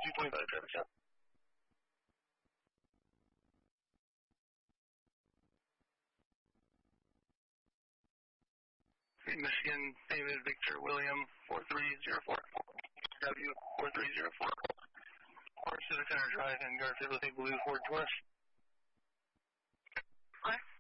225 traffic count. Michigan, David, Victor, William, 4304. W, 4304. Orange Civic Center Drive and Garfield with a blue Ford Taurus. What?